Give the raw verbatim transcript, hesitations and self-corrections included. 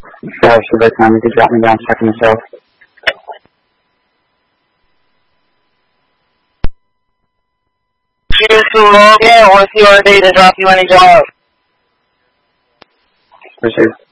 Gosh, so by the time you could drop me down second myself. Cheers to Logan. What's your day to drop you any job? For sure.